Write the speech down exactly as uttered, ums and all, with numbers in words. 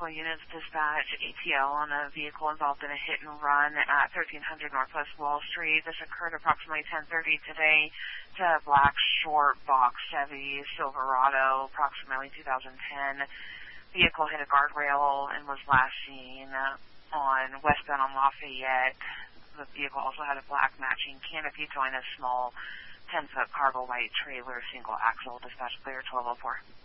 medical units dispatch A T L on a vehicle involved in a hit and run at thirteen hundred Northwest Wall Street. This occurred approximately ten thirty today to a black short box Chevy Silverado, approximately two thousand ten. Vehicle hit a guardrail and was last seen uh, on westbound on Lafayette. The vehicle also had a black matching canopy joined a small ten-foot cargo light trailer, single axle. Dispatch clear, twelve oh four.